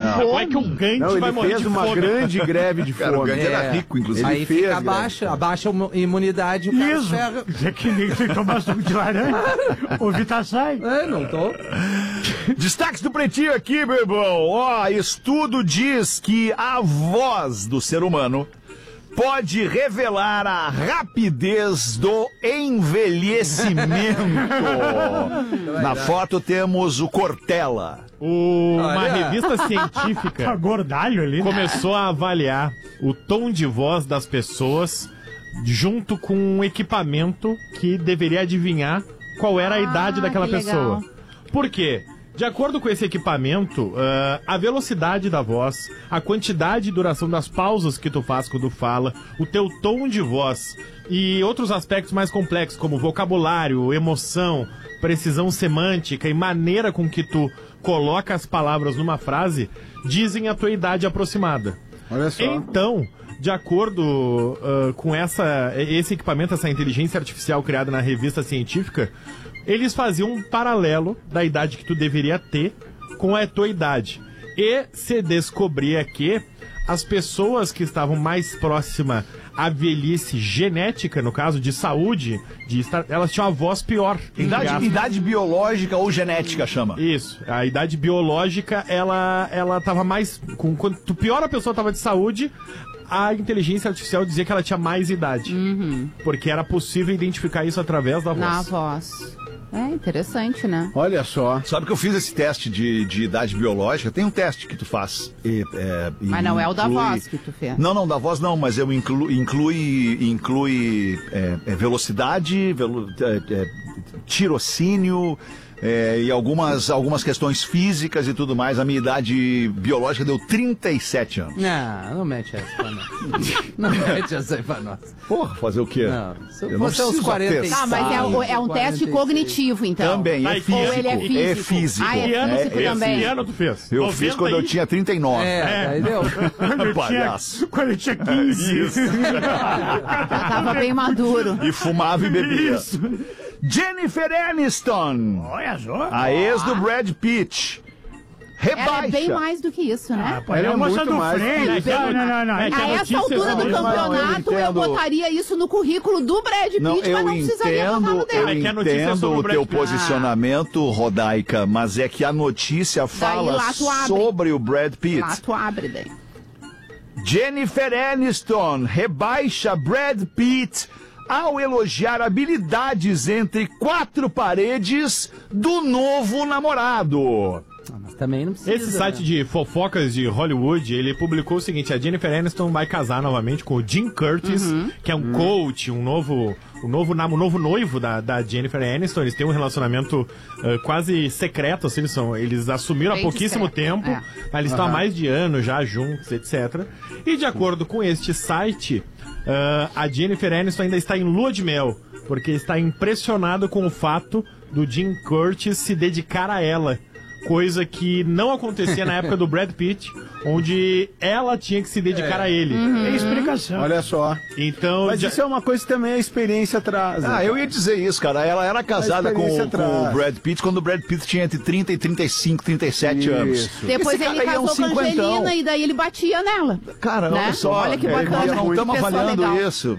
Como é que o Gandhi Não, vai ele morrer fez de uma fome? grande greve de Cara, o fome. Gandhi era rico, inclusive. Ele Aí fez, fica né? abaixa a imunidade, o cara Isso. ferra. É que nem você tomar suco de laranja. O Vitar sai. É, não tô. Destaques do Pretinho aqui, meu irmão. Ó, estudo diz que a voz do ser humano pode revelar a rapidez do envelhecimento. Na foto temos o Cortella. Uma Olha. revista Tá científica gordalho ali. começou a avaliar o tom de voz das pessoas junto com um equipamento que deveria adivinhar qual era a idade daquela que legal. pessoa. Por quê? De acordo com esse equipamento, a velocidade da voz, a quantidade e duração das pausas que tu faz quando fala, o teu tom de voz e outros aspectos mais complexos, como vocabulário, emoção, precisão semântica e maneira com que tu coloca as palavras numa frase, dizem a tua idade aproximada. Olha só. Então, de acordo com esse equipamento, essa inteligência artificial criada na revista científica, eles faziam um paralelo da idade que tu deveria ter com a tua idade. E se descobria que as pessoas que estavam mais próximas à velhice genética, no caso de saúde, elas tinham a voz pior. Idade biológica ou genética chama. Isso. A idade biológica, ela tava mais... Quanto pior a pessoa tava de saúde, a inteligência artificial dizia que ela tinha mais idade. Porque era possível identificar isso através da voz. Na voz. É interessante, né? Olha só. Sabe que eu fiz esse teste de idade biológica? Tem um teste que tu faz. Mas não é o da voz que tu fez. Não, da voz não, mas eu inclui velocidade, tirocínio e algumas questões físicas e tudo mais. A minha idade biológica deu 37 anos. Não mete essa pra nós. Não mete essa aí pra nós. Porra, fazer o quê? Não, se Eu não fosse uns preciso 40. atestar. Ah, mas é um teste 46. cognitivo, então. Também, é Aí, físico. ou ele é físico? É físico. Ah, é Que ano tu físico fez? também. Que ano tu fez? Eu fiz quando eu tinha 39. Aí deu. Palhaço. Quando eu tinha 15. Já tava bem maduro. E fumava e bebia. Jennifer Aniston, Olha só. a ex do Brad Pitt. Rebaixa. Ela é bem mais do que isso, né? Pô, Ela é a moça muito do mais. Friends. Não. É que A essa notícia altura do sobre- campeonato, eu entendo. botaria isso no currículo do Brad Pitt, Não, mas eu não precisaria botar no entendo, dele. É que a notícia é entendo sobre o o Brad teu Pitt. posicionamento, Rodaica, mas é que a notícia fala lá tu abre. sobre o Brad Pitt. Lá tu abre daí. Jennifer Aniston rebaixa Brad Pitt ao elogiar habilidades entre quatro paredes do novo namorado. Mas também não precisa. Esse site de fofocas de Hollywood, ele publicou o seguinte: a Jennifer Aniston vai casar novamente com o Jim Curtis, que é um coach, um novo noivo da Jennifer Aniston. Eles têm um relacionamento quase secreto, assim, eles assumiram Bem há pouquíssimo discreto, tempo, é. mas eles estão há mais de ano já juntos, etc. E de acordo com este site, a Jennifer Aniston ainda está em lua de mel, porque está impressionado com o fato do Jim Curtis se dedicar a ela. Coisa que não acontecia na época do Brad Pitt, onde ela tinha que se dedicar a ele. Tem explicação. Olha só. Então, Mas isso é uma coisa que também a experiência traz. né? Eu ia dizer isso, cara. Ela era casada com experiência o traz. Brad Pitt quando o Brad Pitt tinha entre 30 e 35, 37 anos. Isso. Depois Esse ele cara aí é um casou com a cinquentão. Angelina e daí ele batia nela. Cara, Né? olha só. Olha que bacana. Nós não estamos Pessoa avaliando legal. isso.